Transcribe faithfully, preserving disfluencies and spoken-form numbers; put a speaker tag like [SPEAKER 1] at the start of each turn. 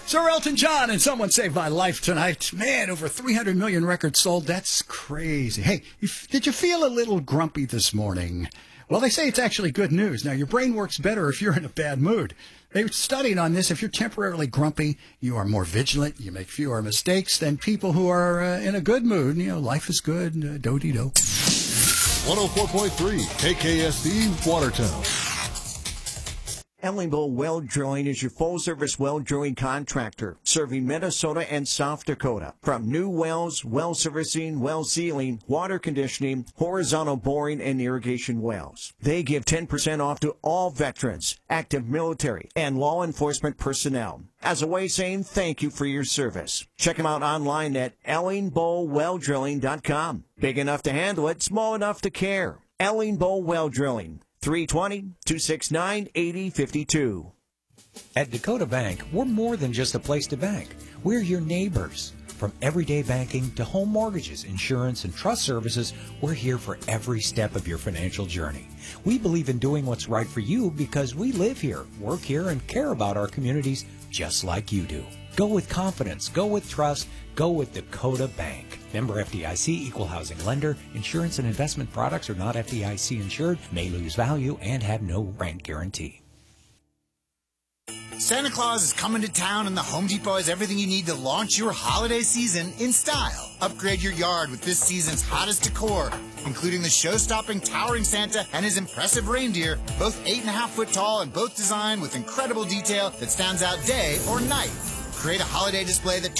[SPEAKER 1] Sir Elton John and Someone Saved My Life tonight. Man, over three hundred million records sold. That's crazy. Hey, you, did you feel a little grumpy this morning? Well, they say it's actually good news. Now, your brain works better if you're in a bad mood. They studied on this. If you're temporarily grumpy, you are more vigilant. You make fewer mistakes than people who are uh, in a good mood. You know, life is good. Uh, do-de-do.
[SPEAKER 2] one oh four point three K K S D, Watertown.
[SPEAKER 3] Ellingville Well Drilling is your full-service well drilling contractor, serving Minnesota and South Dakota. From new wells, well servicing, well sealing, water conditioning, horizontal boring, and irrigation wells. They give ten percent off to all veterans, active military, and law enforcement personnel. As a way of saying thank you for your service. Check them out online at ellingbowl well drilling dot com. Big enough to handle it, small enough to care. Ellingbowl Well Drilling. three twenty, two six nine, eight oh five two.
[SPEAKER 4] At Dakota Bank, we're more than just a place to bank. We're your neighbors. From everyday banking to home mortgages, insurance, and trust services, we're here for every step of your financial journey. We believe in doing what's right for you because we live here, work here, and care about our communities just like you do. Go with confidence. Go with trust. Go with Dakota Bank. Member F D I C, equal housing lender. Insurance and investment products are not F D I C insured, may lose value, and have no rent guarantee.
[SPEAKER 5] Santa Claus is coming to town, and the Home Depot has everything you need to launch your holiday season in style. Upgrade your yard with this season's hottest decor, including the show-stopping towering Santa and his impressive reindeer, both eight and a half foot tall and both designed with incredible detail that stands out day or night. Create a holiday display that